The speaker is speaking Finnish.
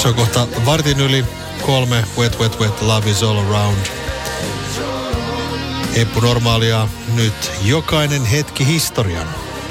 Se on kohta 3:15. Wet, wet, wet, love is all around. Eppu Normaalia, nyt jokainen hetki historian.